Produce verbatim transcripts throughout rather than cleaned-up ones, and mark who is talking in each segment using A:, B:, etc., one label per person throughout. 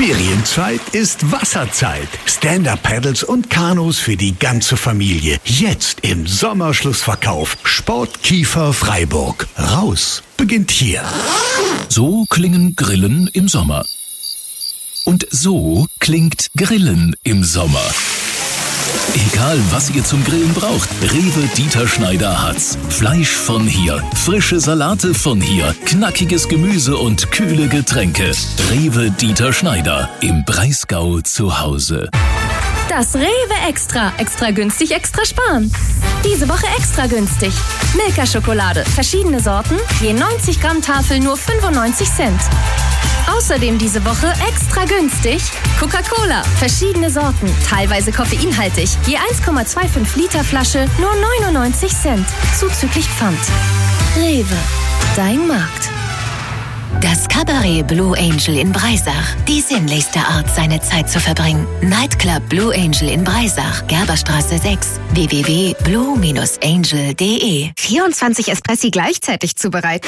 A: Ferienzeit ist Wasserzeit. Stand-Up-Paddles und Kanus für die ganze Familie. Jetzt im Sommerschlussverkauf. Sportkiefer Freiburg. Raus beginnt hier.
B: So klingen Grillen im Sommer. Und so klingt Grillen im Sommer. Egal, was ihr zum Grillen braucht, Rewe Dieter Schneider hat's. Fleisch von hier, frische Salate von hier, knackiges Gemüse und kühle Getränke. Rewe Dieter Schneider, im Breisgau zu Hause.
C: Das Rewe Extra. Extra günstig, extra sparen. Diese Woche extra günstig. Milka-Schokolade, verschiedene Sorten, je neunzig Gramm Tafel nur fünfundneunzig Cent. Außerdem diese Woche extra günstig Coca-Cola, verschiedene Sorten, teilweise koffeinhaltig, je eins Komma fünfundzwanzig Liter Flasche, nur neunundneunzig Cent, zuzüglich Pfand. Rewe, dein Markt.
D: Das Cabaret Blue Angel in Breisach. Die sinnlichste Art, seine Zeit zu verbringen. Nightclub Blue Angel in Breisach. Gerberstraße sechs. w w w punkt blue angel punkt d e.
E: vierundzwanzig Espressi gleichzeitig zubereiten?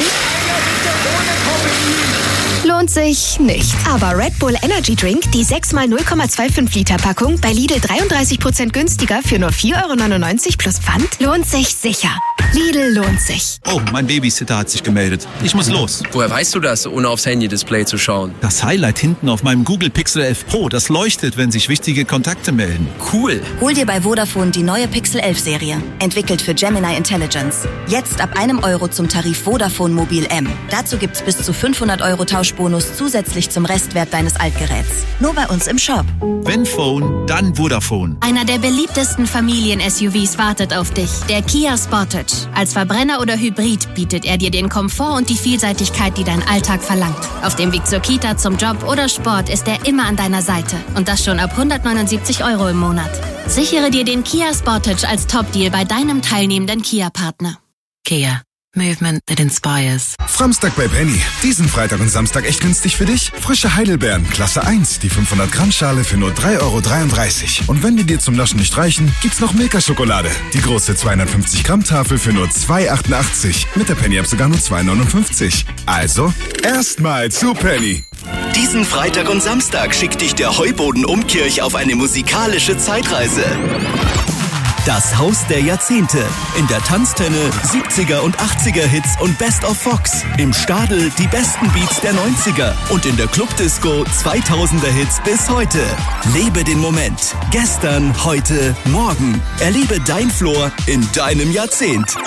E: Lohnt sich nicht. Aber Red Bull Energy Drink, die sechs mal null Komma fünfundzwanzig Liter Packung, bei Lidl dreiunddreißig Prozent günstiger für nur vier Euro neunundneunzig plus Pfand, lohnt sich sicher. Lidl lohnt sich.
F: Oh, mein Babysitter hat sich gemeldet. Ich muss los.
G: Woher weißt du das, ohne aufs Handy-Display zu schauen?
F: Das Highlight hinten auf meinem Google Pixel elf Pro, das leuchtet, wenn sich wichtige Kontakte melden.
G: Cool.
H: Hol dir bei Vodafone die neue Pixel elf Serie. Entwickelt für Gemini Intelligence. Jetzt ab einem Euro zum Tarif Vodafone Mobil M. Dazu gibt's bis zu fünfhundert Euro Tauschbonus zusätzlich zum Restwert deines Altgeräts. Nur bei uns im Shop.
F: Wenn Phone, dann Vodafone.
I: Einer der beliebtesten Familien-S U Vs wartet auf dich. Der Kia Sportage. Als Verbrenner oder Hybrid bietet er dir den Komfort und die Vielseitigkeit, die dein Alltag verlangt. Auf dem Weg zur Kita, zum Job oder Sport ist er immer an deiner Seite. Und das schon ab hundertneunundsiebzig Euro im Monat. Sichere dir den Kia Sportage als Top-Deal bei deinem teilnehmenden Kia-Partner.
D: Kia. Movement that inspires.
J: Framstag bei Penny. Diesen Freitag und Samstag echt günstig für dich? Frische Heidelbeeren, Klasse eins, die fünfhundert Gramm Schale für nur drei Euro dreiunddreißig. Und wenn die dir zum Naschen nicht reichen, gibt's noch Milka-Schokolade. Die große zweihundertfünfzig Gramm Tafel für nur zwei Euro achtundachtzig. Mit der Penny-App sogar nur zwei Euro neunundfünfzig. Also, erstmal zu Penny.
K: Diesen Freitag und Samstag schickt dich der Heuboden Umkirch auf eine musikalische Zeitreise. Das Haus der Jahrzehnte. In der Tanztenne siebziger und achtziger Hits und Best of Fox. Im Stadel die besten Beats der neunziger. Und in der Clubdisco zweitausender Hits bis heute. Lebe den Moment. Gestern, heute, morgen. Erlebe dein Floor in deinem Jahrzehnt.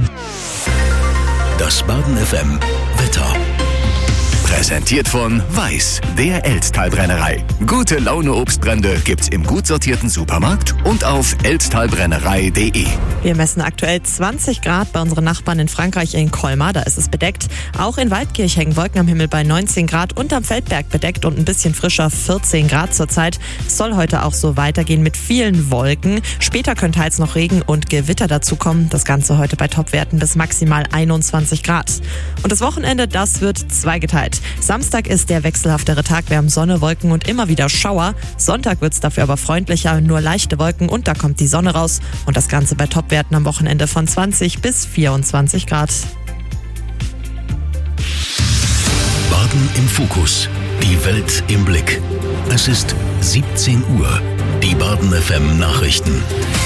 B: Das Baden F M Wetter. Präsentiert von Weiß, der Elztal-Brennerei. Gute Laune Obstbrände gibt's im gut sortierten Supermarkt und auf elztalbrennerei punkt de.
L: Wir messen aktuell zwanzig Grad bei unseren Nachbarn in Frankreich in Colmar, da ist es bedeckt. Auch in Waldkirch hängen Wolken am Himmel bei neunzehn Grad und am Feldberg bedeckt und ein bisschen frischer, vierzehn Grad zurzeit. Es soll heute auch so weitergehen mit vielen Wolken. Später können teils noch Regen und Gewitter dazukommen. Das Ganze heute bei Topwerten bis maximal einundzwanzig Grad. Und das Wochenende, das wird zweigeteilt. Samstag ist der wechselhaftere Tag, wir haben Sonne, Wolken und immer wieder Schauer. Sonntag wird es dafür aber freundlicher, nur leichte Wolken und da kommt die Sonne raus. Und das Ganze bei Topwerten am Wochenende von zwanzig bis vierundzwanzig Grad.
B: Baden im Fokus. Die Welt im Blick. Es ist siebzehn Uhr. Die Baden F M Nachrichten.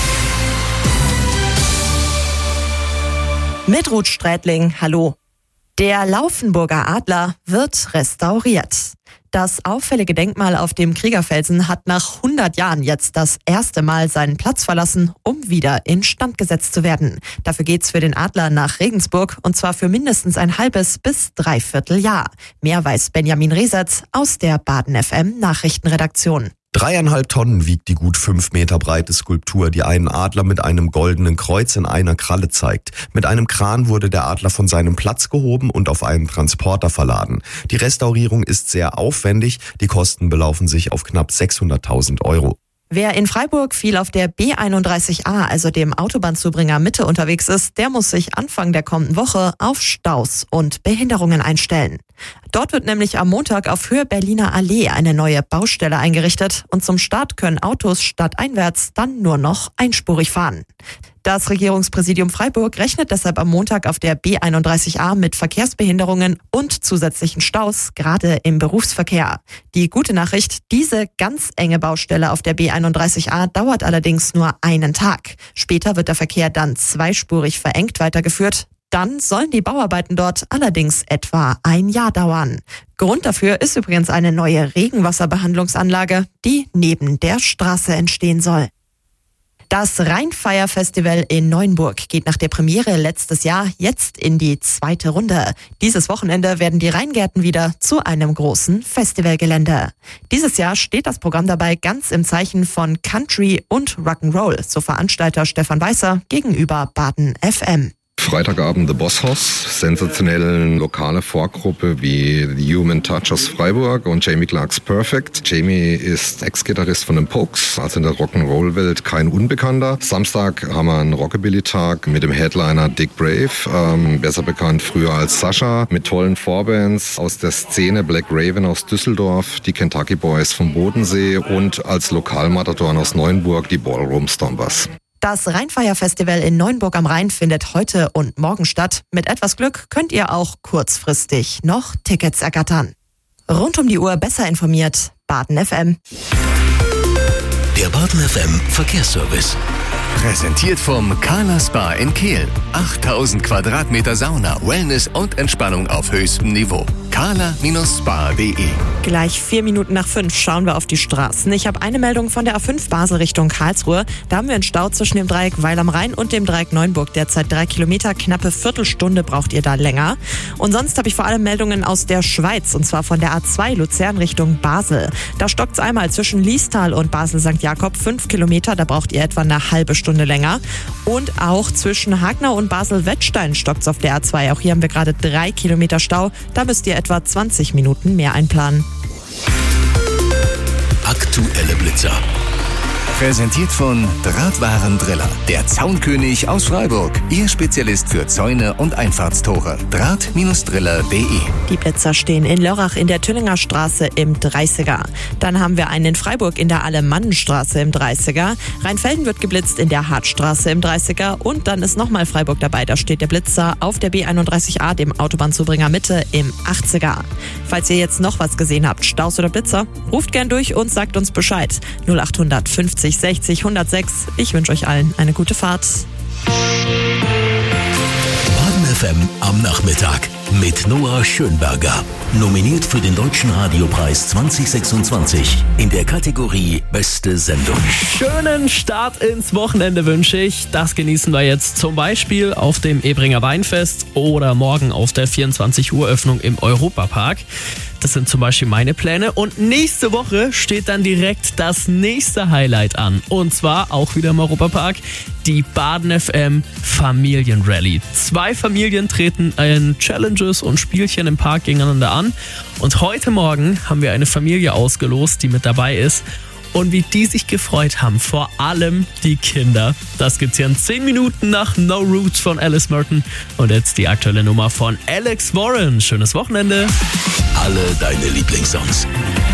L: Mit Ruth Strätling, hallo. Der Laufenburger Adler wird restauriert. Das auffällige Denkmal auf dem Kriegerfelsen hat nach hundert Jahren jetzt das erste Mal seinen Platz verlassen, um wieder instand gesetzt zu werden. Dafür geht's für den Adler nach Regensburg und zwar für mindestens ein halbes bis dreiviertel Jahr. Mehr weiß Benjamin Resetz aus der Baden F M Nachrichtenredaktion.
M: Dreieinhalb Tonnen wiegt die gut fünf Meter breite Skulptur, die einen Adler mit einem goldenen Kreuz in einer Kralle zeigt. Mit einem Kran wurde der Adler von seinem Platz gehoben und auf einen Transporter verladen. Die Restaurierung ist sehr aufwendig, die Kosten belaufen sich auf knapp sechshunderttausend Euro.
L: Wer in Freiburg viel auf der B einunddreißig A, also dem Autobahnzubringer Mitte unterwegs ist, der muss sich Anfang der kommenden Woche auf Staus und Behinderungen einstellen. Dort wird nämlich am Montag auf Höhe Berliner Allee eine neue Baustelle eingerichtet und zum Start können Autos stadteinwärts dann nur noch einspurig fahren. Das Regierungspräsidium Freiburg rechnet deshalb am Montag auf der B einunddreißig A mit Verkehrsbehinderungen und zusätzlichen Staus, gerade im Berufsverkehr. Die gute Nachricht, diese ganz enge Baustelle auf der B einunddreißig A dauert allerdings nur einen Tag. Später wird der Verkehr dann zweispurig verengt weitergeführt. Dann sollen die Bauarbeiten dort allerdings etwa ein Jahr dauern. Grund dafür ist übrigens eine neue Regenwasserbehandlungsanlage, die neben der Straße entstehen soll. Das Rheinfeierfestival in Neuenburg geht nach der Premiere letztes Jahr jetzt in die zweite Runde. Dieses Wochenende werden die Rheingärten wieder zu einem großen Festivalgelände. Dieses Jahr steht das Programm dabei ganz im Zeichen von Country und Rock'n'Roll, so Veranstalter Stefan Weißer gegenüber Baden F M.
N: Freitagabend The Boss Hoss, sensationelle lokale Vorgruppe wie The Human Touch aus Freiburg und Jamie Clark's Perfect. Jamie ist Ex-Gitarrist von den Pogues, also in der Rock'n'Roll-Welt kein Unbekannter. Samstag haben wir einen Rockabilly-Tag mit dem Headliner Dick Brave, ähm, besser bekannt früher als Sascha, mit tollen Vorbands aus der Szene Black Raven aus Düsseldorf, die Kentucky Boys vom Bodensee und als Lokalmatadoren aus Neuenburg die Ballroom Stompers.
L: Das Rheinfeierfestival in Neuenburg am Rhein findet heute und morgen statt. Mit etwas Glück könnt ihr auch kurzfristig noch Tickets ergattern. Rund um die Uhr besser informiert, Baden F M.
B: Der Baden F M Verkehrsservice. Präsentiert vom Kala Spa in Kehl. achttausend Quadratmeter Sauna, Wellness und Entspannung auf höchstem Niveau. kala Spa punkt de.
L: Gleich vier Minuten nach fünf schauen wir auf die Straßen. Ich habe eine Meldung von der A fünf Basel Richtung Karlsruhe. Da haben wir einen Stau zwischen dem Dreieck Weil am Rhein und dem Dreieck Neuenburg. Derzeit drei Kilometer, knappe Viertelstunde braucht ihr da länger. Und sonst habe ich vor allem Meldungen aus der Schweiz, und zwar von der A zwei Luzern Richtung Basel. Da stockt es einmal zwischen Liestal und Basel Sankt Jakob, fünf Kilometer, da braucht ihr etwa eine halbe Stunde länger. Und auch zwischen Hagnau und Basel-Wettstein stockt es auf der A zwei. Auch hier haben wir gerade drei Kilometer Stau. Da müsst ihr etwa zwanzig Minuten mehr einplanen.
B: Aktuelle Blitzer. Präsentiert von Drahtwarendriller, der Zaunkönig aus Freiburg. Ihr Spezialist für Zäune und Einfahrtstore. Draht Driller punkt de.
L: Die Blitzer stehen in Lörrach in der Tüllinger Straße im dreißiger. Dann haben wir einen in Freiburg in der Alemannenstraße im dreißiger. Rheinfelden wird geblitzt in der Hartstraße im dreißiger. Und dann ist nochmal Freiburg dabei. Da steht der Blitzer auf der B einunddreißig A, dem Autobahnzubringer Mitte, im achtziger. Falls ihr jetzt noch was gesehen habt, Staus oder Blitzer, ruft gern durch und sagt uns Bescheid. null acht fünfzig sechzig hundertsechs. Ich wünsche euch allen eine gute Fahrt.
B: Baden F M am Nachmittag mit Noah Schönberger. Nominiert für den Deutschen Radiopreis zwanzig sechsundzwanzig in der Kategorie Beste Sendung.
O: Schönen Start ins Wochenende wünsche ich. Das genießen wir jetzt zum Beispiel auf dem Ebringer Weinfest oder morgen auf der vierundzwanzig Uhr Öffnung im Europapark. Das sind zum Beispiel meine Pläne. Und nächste Woche steht dann direkt das nächste Highlight an. Und zwar auch wieder im Europapark, die Baden F M Familienrallye. Zwei Familien treten in Challenges und Spielchen im Park gegeneinander an. Und heute Morgen haben wir eine Familie ausgelost, die mit dabei ist. Und wie die sich gefreut haben, vor allem die Kinder. Das gibt's hier in zehn Minuten nach No Roots von Alice Merton. Und jetzt die aktuelle Nummer von Alex Warren. Schönes Wochenende.
B: Alle deine Lieblingssongs.